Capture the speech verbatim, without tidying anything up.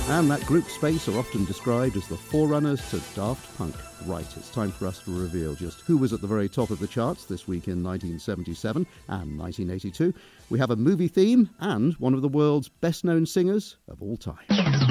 And that group Space are often described as the forerunners to Daft Punk. Right, it's time for us to reveal just who was at the very top of the charts this week in nineteen seventy-seven and nineteen eighty-two. We have a movie theme and one of the world's best-known singers of all time.